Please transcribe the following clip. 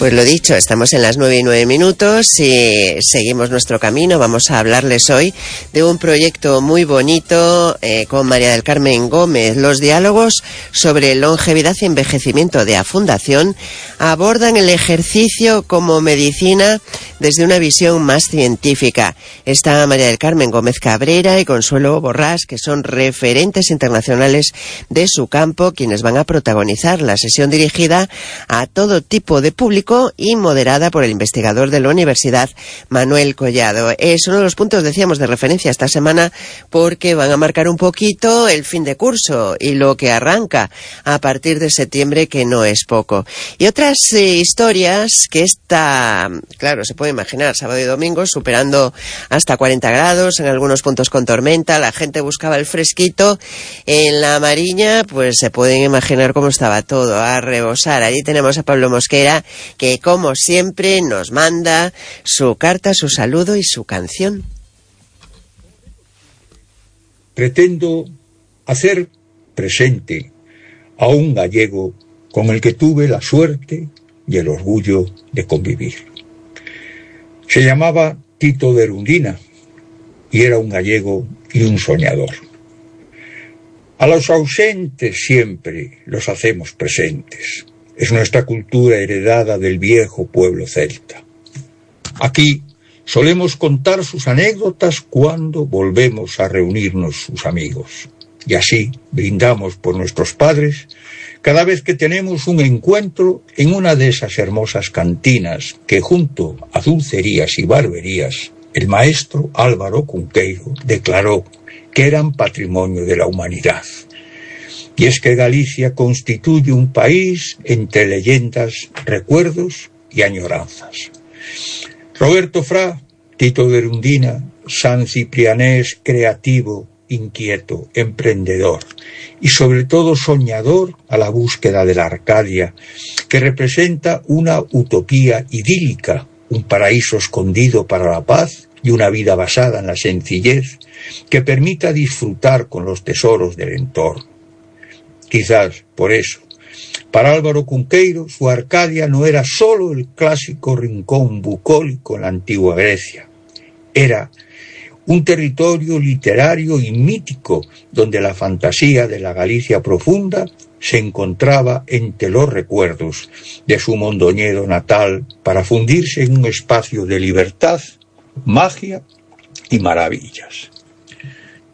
Pues lo dicho, estamos en las 9:09 y seguimos nuestro camino. Vamos a hablarles hoy de un proyecto muy bonito con María del Carmen Gómez. Los diálogos sobre longevidad y envejecimiento de A Fundación abordan el ejercicio como medicina desde una visión más científica. Está María del Carmen Gómez Cabrera y Consuelo Borrás, que son referentes internacionales de su campo, quienes van a protagonizar la sesión dirigida a todo tipo de público y moderada por el investigador de la Universidad, Manuel Collado. Es uno de los puntos, decíamos, de referencia esta semana, porque van a marcar un poquito el fin de curso y lo que arranca a partir de septiembre, que no es poco. Y otras historias que claro, se puede imaginar, sábado y domingo, superando hasta 40 grados, en algunos puntos con tormenta, la gente buscaba el fresquito. En la Mariña, pues se pueden imaginar cómo estaba todo, a rebosar. Allí tenemos a Pablo Mosquera, que como siempre nos manda su carta, su saludo y su canción. Pretendo hacer presente a un gallego con el que tuve la suerte y el orgullo de convivir. Se llamaba Tito de Erundina y era un gallego y un soñador. A los ausentes siempre los hacemos presentes. Es nuestra cultura heredada del viejo pueblo celta. Aquí solemos contar sus anécdotas cuando volvemos a reunirnos sus amigos. Y así brindamos por nuestros padres cada vez que tenemos un encuentro en una de esas hermosas cantinas que, junto a dulcerías y barberías, el maestro Álvaro Cunqueiro declaró que eran patrimonio de la humanidad. Y es que Galicia constituye un país entre leyendas, recuerdos y añoranzas. Roberto Fra, Tito de Erundina, San Ciprianés, creativo, inquieto, emprendedor y sobre todo soñador a la búsqueda de la Arcadia, que representa una utopía idílica, un paraíso escondido para la paz y una vida basada en la sencillez que permita disfrutar con los tesoros del entorno. Quizás por eso, para Álvaro Cunqueiro, su Arcadia no era solo el clásico rincón bucólico en la antigua Grecia. Era un territorio literario y mítico donde la fantasía de la Galicia profunda se encontraba entre los recuerdos de su Mondoñedo natal para fundirse en un espacio de libertad, magia y maravillas.